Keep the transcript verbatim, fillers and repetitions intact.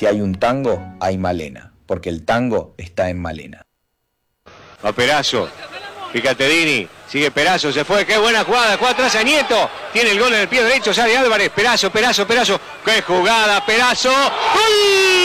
Si hay un tango, hay Malena, porque el tango está en Malena. Va Perazo, Picatedini, sigue Perazo, se fue, qué buena jugada, juega atrás a Nieto, tiene el gol en el pie derecho, sale Álvarez, Perazo, Perazo, Perazo, qué jugada, Perazo, ¡gol!